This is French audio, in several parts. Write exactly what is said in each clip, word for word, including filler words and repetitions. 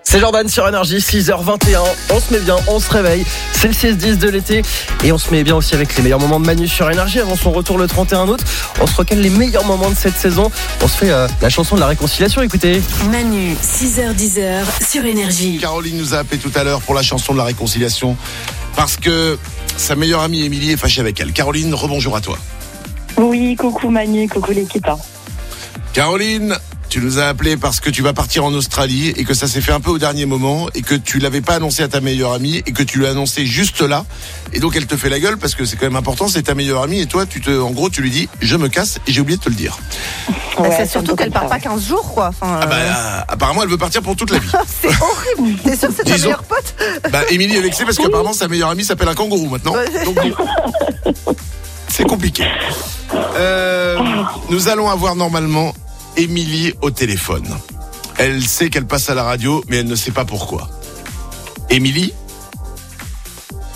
C'est Jordan sur Énergie, six heures vingt et un. On se met bien, on se réveille. C'est le six dix de l'été. Et on se met bien aussi avec les meilleurs moments de Manu sur Énergie. Avant son retour le trente et un août, on se recale les meilleurs moments de cette saison. On se fait euh, la chanson de la réconciliation, écoutez. Manu, six heures dix sur Énergie. Caroline nous a appelé tout à l'heure pour la chanson de la réconciliation. Parce que sa meilleure amie Émilie est fâchée avec elle. Caroline, rebonjour à toi. Oui, coucou Manu, coucou l'équipe. Caroline, tu nous as appelé parce que tu vas partir en Australie et que ça s'est fait un peu au dernier moment et que tu l'avais pas annoncé à ta meilleure amie et que tu l'as annoncé juste là. Et donc elle te fait la gueule parce que c'est quand même important, c'est ta meilleure amie et toi, tu te, en gros, tu lui dis je me casse et j'ai oublié de te le dire. Ouais, Ouais, c'est surtout qu'elle part ça, pas ouais. quinze jours, quoi. Enfin, Ah bah, euh, euh, apparemment, elle veut partir pour toute la vie. c'est horrible. T'es sûr que c'est ta Disons- meilleure pote? Bah, Émilie est vexée parce qu'apparemment sa meilleure amie s'appelle un kangourou maintenant. Ouais. Donc, c'est compliqué. Euh, nous allons avoir normalement Émilie au téléphone. Elle sait qu'elle passe à la radio, mais elle ne sait pas pourquoi. Émilie ? Émilie ?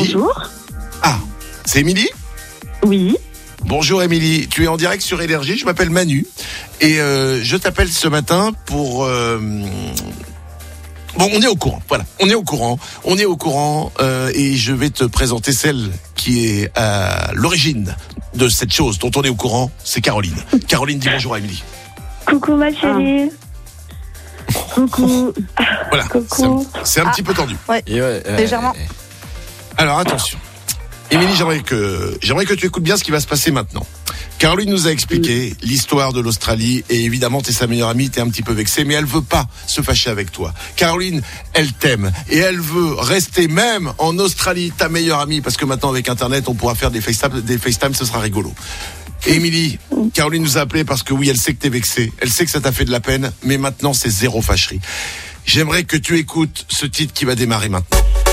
Bonjour. Ah, c'est Émilie ? Oui. Bonjour Émilie, tu es en direct sur Énergie, je m'appelle Manu et euh, je t'appelle ce matin pour... euh, Bon, on est au courant, voilà, on est au courant, on est au courant euh, et je vais te présenter celle qui est à l'origine de cette chose dont on est au courant, c'est Caroline. Caroline, dis bonjour à Émilie. Coucou ma chérie. Coucou. Voilà, Coucou. c'est un, c'est un petit peu tendu. Et ouais, euh, Légèrement. Alors attention, Émilie, j'aimerais que j'aimerais que tu écoutes bien ce qui va se passer maintenant. Caroline nous a expliqué l'histoire de l'Australie et évidemment t'es sa meilleure amie, t'es un petit peu vexée, mais elle veut pas se fâcher avec toi. Caroline, elle t'aime et elle veut rester même en Australie, ta meilleure amie, parce que maintenant avec Internet on pourra faire des FaceTime, des FaceTime, ce sera rigolo. Et Émilie, Caroline nous a appelé parce que oui, elle sait que t'es vexée, elle sait que ça t'a fait de la peine, mais maintenant c'est zéro fâcherie. J'aimerais que tu écoutes ce titre qui va démarrer maintenant.